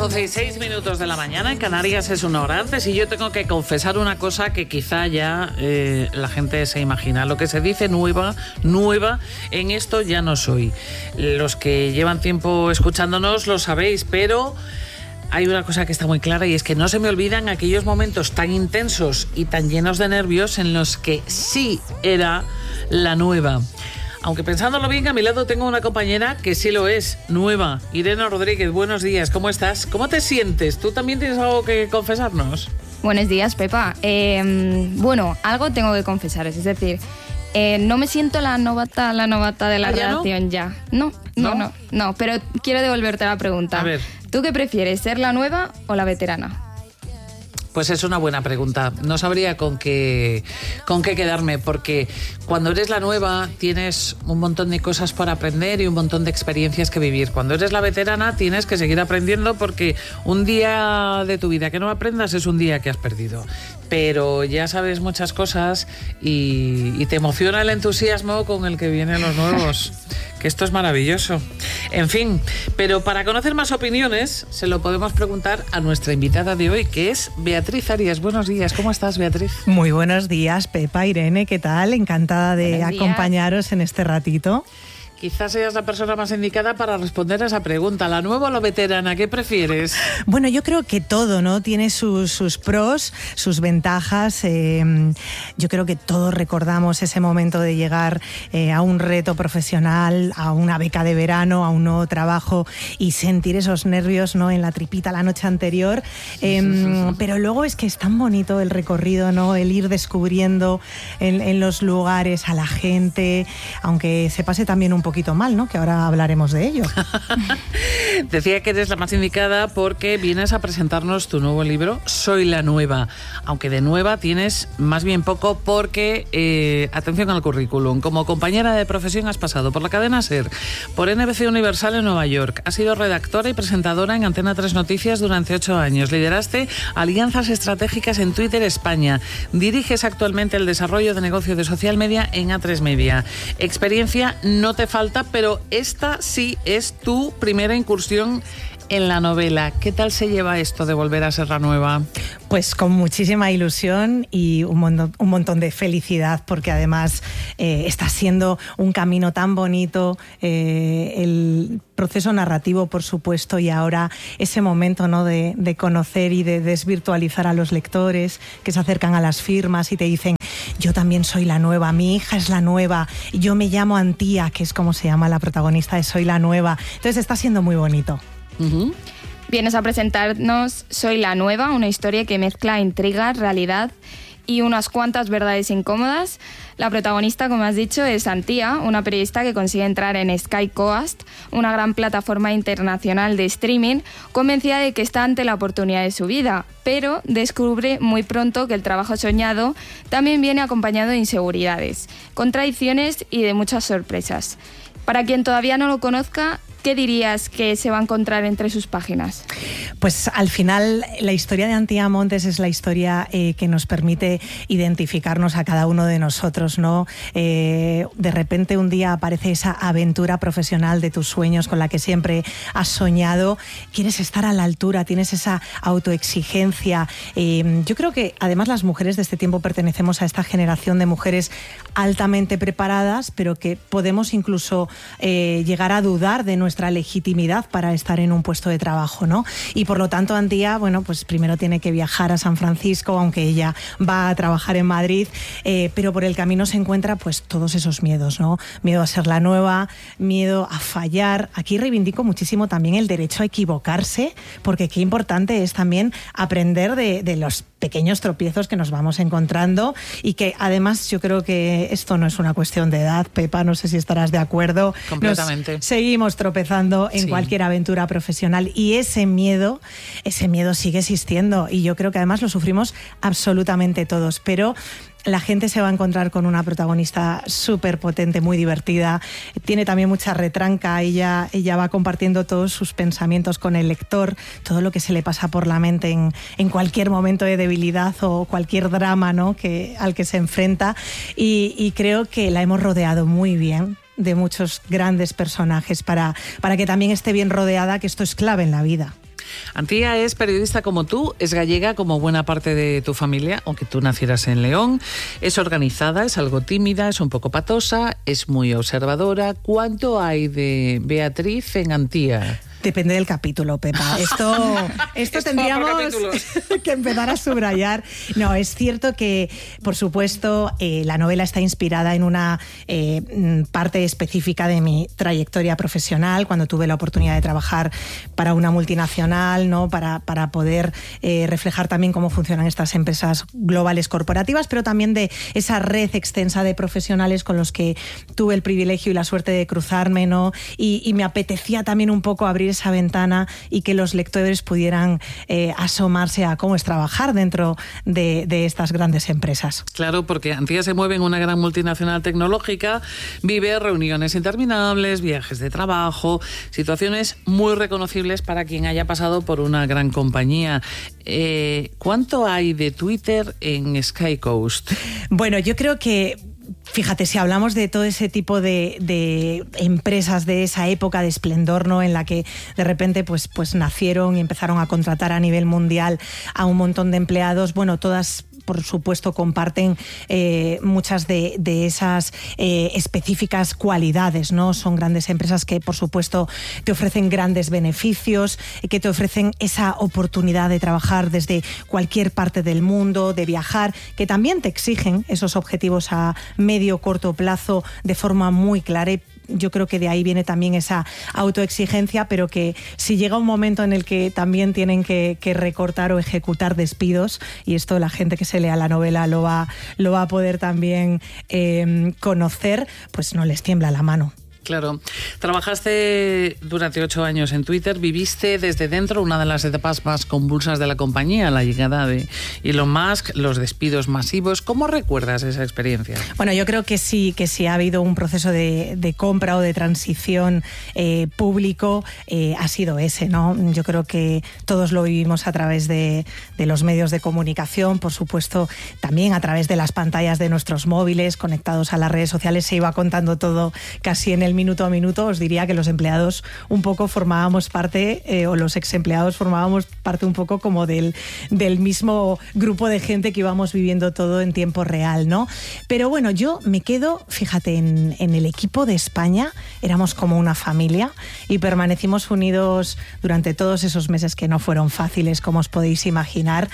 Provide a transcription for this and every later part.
12:06 de la mañana, en Canarias es una hora antes, y yo tengo que confesar una cosa que quizá ya la gente se imagina. Lo que se dice nueva, en esto ya no soy. Los que llevan tiempo escuchándonos lo sabéis, pero hay una cosa que está muy clara, y es que no se me olvidan aquellos momentos tan intensos y tan llenos de nervios en los que sí era la nueva. Aunque pensándolo bien, a mi lado tengo una compañera que sí lo es, nueva. Irene Rodríguez, buenos días, ¿cómo estás? ¿Cómo te sientes? ¿Tú también tienes algo que confesarnos? Buenos días, Pepa. Bueno, algo tengo que confesaros, es decir, no me siento la novata de la redacción ya. No, pero quiero devolverte la pregunta. A ver. ¿Tú qué prefieres, ser la nueva o la veterana? Pues es una buena pregunta. No sabría con qué quedarme, porque cuando eres la nueva tienes un montón de cosas por aprender y un montón de experiencias que vivir. Cuando eres la veterana tienes que seguir aprendiendo, porque un día de tu vida que no aprendas es un día que has perdido. Pero ya sabes muchas cosas y te emociona el entusiasmo con el que vienen los nuevos. Que esto es maravilloso. En fin, pero para conocer más opiniones se lo podemos preguntar a nuestra invitada de hoy, que es Beatriz Arias. Buenos días, ¿cómo estás, Beatriz? Muy buenos días, Pepa, Irene, ¿qué tal? Encantada de acompañaros en este ratito. Quizás seas la persona más indicada para responder a esa pregunta. ¿La nueva o la veterana? ¿Qué prefieres? Bueno, yo creo que todo, ¿no? Tiene sus pros, sus ventajas. Yo creo que todos recordamos ese momento de llegar a un reto profesional, a una beca de verano, a un nuevo trabajo y sentir esos nervios, ¿no? En la tripita la noche anterior. Pero luego es que es tan bonito el recorrido, ¿no? El ir descubriendo en los lugares a la gente, aunque se pase también un poquito mal, ¿no? Que ahora hablaremos de ello. Decía que eres la más indicada porque vienes a presentarnos tu nuevo libro, Soy la Nueva. Aunque de nueva tienes más bien poco, porque, atención al currículum, como compañera de profesión has pasado por la cadena SER, por NBC Universal en Nueva York, has sido redactora y presentadora en Antena 3 Noticias durante 8 años, lideraste alianzas estratégicas en Twitter España, diriges actualmente el desarrollo de negocio de social media en A3 Media. Experiencia no te falta, pero esta sí es tu primera incursión en la novela. ¿Qué tal se lleva esto de volver a ser la nueva? Pues con muchísima ilusión y un montón de felicidad, porque además está siendo un camino tan bonito, el proceso narrativo, por supuesto, y ahora ese momento, ¿no? de conocer y de desvirtualizar a los lectores que se acercan a las firmas y te dicen: yo también soy la nueva, mi hija es la nueva, yo me llamo Antía, que es como se llama la protagonista de Soy la Nueva. Entonces está siendo muy bonito. Uh-huh. Vienes a presentarnos Soy la Nueva, una historia que mezcla intriga, realidad y unas cuantas verdades incómodas. La protagonista, como has dicho, es Antía, una periodista que consigue entrar en Sky Coast, una gran plataforma internacional de streaming, convencida de que está ante la oportunidad de su vida, pero descubre muy pronto que el trabajo soñado también viene acompañado de inseguridades, contradicciones y de muchas sorpresas. Para quien todavía no lo conozca, ¿qué dirías que se va a encontrar entre sus páginas? Pues al final la historia de Antía Montes es la historia que nos permite identificarnos a cada uno de nosotros, ¿no? De repente un día aparece esa aventura profesional de tus sueños con la que siempre has soñado, quieres estar a la altura, tienes esa autoexigencia. Yo creo que además las mujeres de este tiempo pertenecemos a esta generación de mujeres altamente preparadas, pero que podemos incluso llegar a dudar de nuestra legitimidad para estar en un puesto de trabajo, ¿no? Y por lo tanto Antía, bueno, pues primero tiene que viajar a San Francisco, aunque ella va a trabajar en Madrid, pero por el camino se encuentra pues todos esos miedos, ¿no? Miedo a ser la nueva, miedo a fallar. Aquí reivindico muchísimo también el derecho a equivocarse, porque qué importante es también aprender de los pequeños tropiezos que nos vamos encontrando, y que además yo creo que esto no es una cuestión de edad, Pepa, no sé si estarás de acuerdo. Completamente. Nos seguimos tropezando en cualquier aventura profesional, y ese miedo sigue existiendo, y yo creo que además lo sufrimos absolutamente todos, pero la gente se va a encontrar con una protagonista súper potente, muy divertida. Tiene también mucha retranca. Ella va compartiendo todos sus pensamientos con el lector, todo lo que se le pasa por la mente en cualquier momento de debilidad o cualquier drama, ¿no? al que se enfrenta. Y creo que la hemos rodeado muy bien de muchos grandes personajes para que también esté bien rodeada, que esto es clave en la vida. Antía es periodista como tú, es gallega como buena parte de tu familia, aunque tú nacieras en León. Es organizada, es algo tímida, es un poco patosa, es muy observadora. ¿Cuánto hay de Beatriz en Antía? Depende del capítulo, Pepa. Esto tendríamos que empezar a subrayar. No, es cierto que, por supuesto, la novela está inspirada en una parte específica de mi trayectoria profesional, cuando tuve la oportunidad de trabajar para una multinacional, ¿no? Para poder reflejar también cómo funcionan estas empresas globales corporativas, pero también de esa red extensa de profesionales con los que tuve el privilegio y la suerte de cruzarme, ¿no? Y me apetecía también un poco abrir esa ventana y que los lectores pudieran asomarse a cómo es trabajar dentro de estas grandes empresas. Claro, porque Antía se mueve en una gran multinacional tecnológica, vive reuniones interminables, viajes de trabajo, situaciones muy reconocibles para quien haya pasado por una gran compañía. ¿Cuánto hay de Twitter en Sky Coast? Bueno, yo creo que, fíjate, si hablamos de todo ese tipo de empresas de esa época de esplendor, ¿no? En la que de repente pues nacieron y empezaron a contratar a nivel mundial a un montón de empleados, bueno, todas por supuesto comparten muchas de esas específicas cualidades, ¿no? Son grandes empresas que por supuesto te ofrecen grandes beneficios, que te ofrecen esa oportunidad de trabajar desde cualquier parte del mundo, de viajar, que también te exigen esos objetivos a medio, corto plazo de forma muy clara. Y yo creo que de ahí viene también esa autoexigencia, pero que si llega un momento en el que también tienen que recortar o ejecutar despidos, y esto la gente que se lea la novela lo va a poder también conocer, pues no les tiembla la mano. Claro. Trabajaste durante 8 años en Twitter, viviste desde dentro una de las etapas más convulsas de la compañía, la llegada de Elon Musk, los despidos masivos. ¿Cómo recuerdas esa experiencia? Bueno, yo creo que sí ha habido un proceso de compra o de transición público, ha sido ese, ¿no? Yo creo que todos lo vivimos a través de los medios de comunicación, por supuesto, también a través de las pantallas de nuestros móviles, conectados a las redes sociales, se iba contando todo casi en el minuto a minuto. Os diría que los empleados un poco formábamos parte, o los ex empleados formábamos parte un poco como del mismo grupo de gente que íbamos viviendo todo en tiempo real, ¿no? Pero bueno, yo me quedo, fíjate, en el equipo de España, éramos como una familia y permanecimos unidos durante todos esos meses que no fueron fáciles, como os podéis imaginar,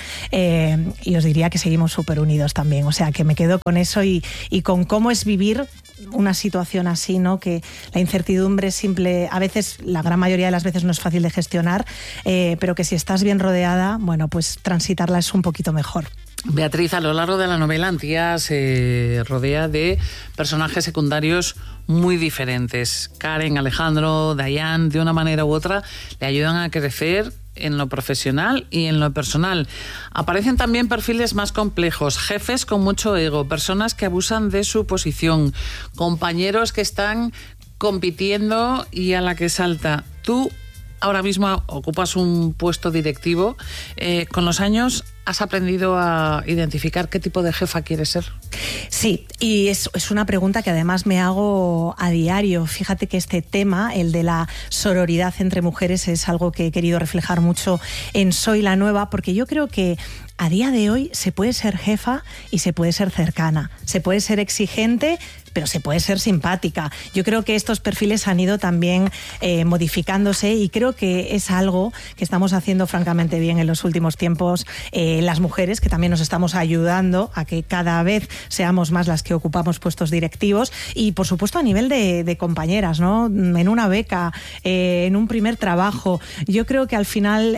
y os diría que seguimos súper unidos también, o sea que me quedo con eso y con cómo es vivir una situación así, ¿no? Que la incertidumbre simple, a veces, la gran mayoría de las veces no es fácil de gestionar, pero que si estás bien rodeada, bueno, pues transitarla es un poquito mejor. Beatriz, a lo largo de la novela, Antía se rodea de personajes secundarios muy diferentes. Karen, Alejandro, Dayan, de una manera u otra, le ayudan a crecer en lo profesional y en lo personal. Aparecen también perfiles más complejos, jefes con mucho ego, personas que abusan de su posición, compañeros que están compitiendo y a la que salta. Tú ahora mismo ocupas un puesto directivo. Con los años, ¿has aprendido a identificar qué tipo de jefa quieres ser? Sí, y es una pregunta que además me hago a diario. Fíjate que este tema, el de la sororidad entre mujeres, es algo que he querido reflejar mucho en Soy la Nueva, porque yo creo que a día de hoy se puede ser jefa y se puede ser cercana, se puede ser exigente, pero se puede ser simpática. Yo creo que estos perfiles han ido también modificándose y creo que es algo que estamos haciendo francamente bien en los últimos tiempos, las mujeres, que también nos estamos ayudando a que cada vez seamos más las que ocupamos puestos directivos y, por supuesto, a nivel de compañeras, ¿no? En una beca, en un primer trabajo. Yo creo que al final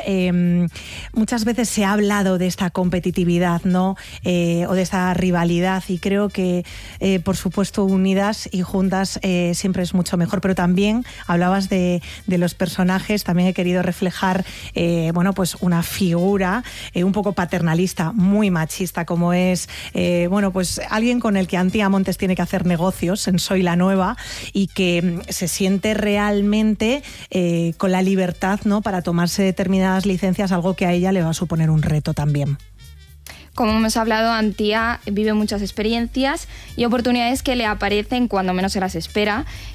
muchas veces se ha hablado de esta competitividad, ¿no? O de esta rivalidad, y creo que, por supuesto, unidas y juntas siempre es mucho mejor. Pero también hablabas de los personajes, también he querido reflejar bueno, pues una figura un poco paternalista, muy machista, como es bueno, pues alguien con el que Antía Montes tiene que hacer negocios en Soy la Nueva, y que se siente realmente con la libertad, ¿no?, para tomarse determinadas licencias, algo que a ella le va a suponer un reto también. Como hemos hablado, Antía vive muchas experiencias y oportunidades que le aparecen cuando menos se las espera.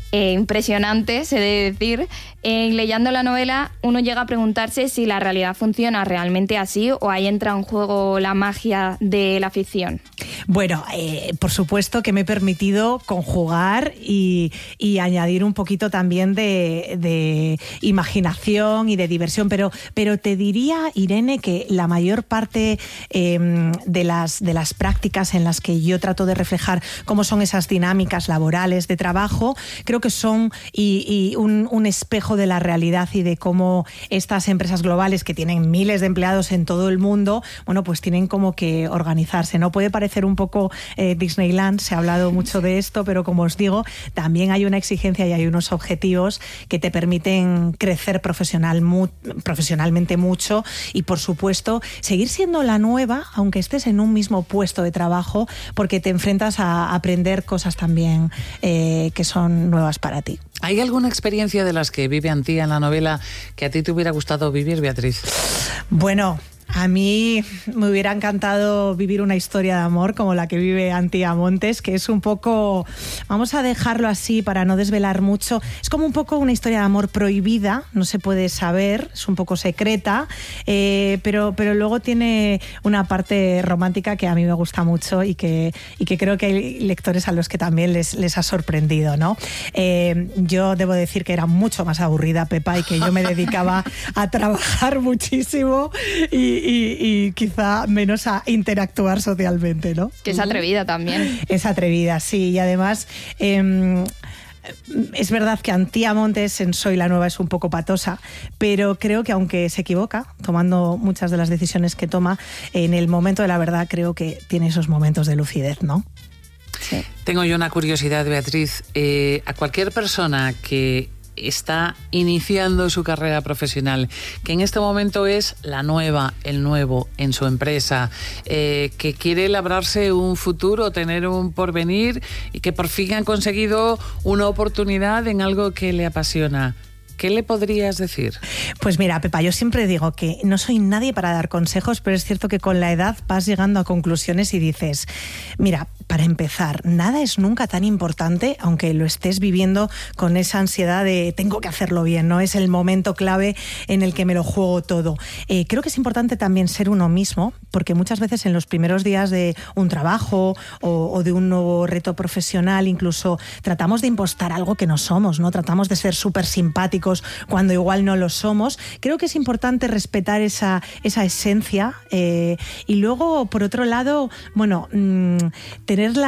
impresionante, se debe decir. Leyendo la novela, uno llega a preguntarse si la realidad funciona realmente así o ahí entra en juego la magia de la ficción. Bueno, por supuesto que me he permitido conjugar y añadir un poquito también de imaginación y de diversión, pero te diría, Irene, que la mayor parte de las prácticas en las que yo trato de reflejar cómo son esas dinámicas laborales de trabajo, creo que son un espejo de la realidad y de cómo estas empresas globales que tienen miles de empleados en todo el mundo, bueno, pues tienen como que organizarse, ¿no? Puede parecer un poco Disneyland, se ha hablado mucho de esto, pero como os digo, también hay una exigencia y hay unos objetivos que te permiten crecer profesionalmente mucho y, por supuesto, seguir siendo la nueva, aunque estés en un mismo puesto de trabajo, porque te enfrentas a aprender cosas también que son nuevas para ti. ¿Hay alguna experiencia de las que vive Antía en la novela que a ti te hubiera gustado vivir, Beatriz? Bueno, a mí me hubiera encantado vivir una historia de amor como la que vive Antía Montes, que es un poco, vamos a dejarlo así para no desvelar mucho, es como un poco una historia de amor prohibida, no se puede saber, es un poco secreta, pero luego tiene una parte romántica que a mí me gusta mucho y que creo que hay lectores a los que también les ha sorprendido, ¿no? Yo debo decir que era mucho más aburrida, Pepa, y que yo me dedicaba a trabajar muchísimo y quizá menos a interactuar socialmente, ¿no? Que es atrevida también. Es atrevida, sí, y además es verdad que Antía Montes en Soy la Nueva es un poco patosa, pero creo que aunque se equivoca, tomando muchas de las decisiones que toma, en el momento de la verdad creo que tiene esos momentos de lucidez, ¿no? Sí. Tengo yo una curiosidad, Beatriz. A cualquier persona que está iniciando su carrera profesional, que en este momento es la nueva, el nuevo en su empresa, que quiere labrarse un futuro, tener un porvenir y que por fin han conseguido una oportunidad en algo que le apasiona. ¿Qué le podrías decir? Pues mira, Pepa, yo siempre digo que no soy nadie para dar consejos, pero es cierto que con la edad vas llegando a conclusiones y dices, mira, para empezar, nada es nunca tan importante, aunque lo estés viviendo con esa ansiedad de tengo que hacerlo bien, ¿no? Es el momento clave en el que me lo juego todo. Creo que es importante también ser uno mismo, porque muchas veces en los primeros días de un trabajo o de un nuevo reto profesional, incluso tratamos de impostar algo que no somos, ¿no? Tratamos de ser súper simpáticos cuando igual no lo somos. Creo que es importante respetar esa esencia y luego, por otro lado, bueno, tener